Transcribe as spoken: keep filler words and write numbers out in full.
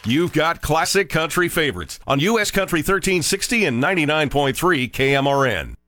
You've got classic country favorites on U S Country thirteen sixty and ninety-nine point three K M R N.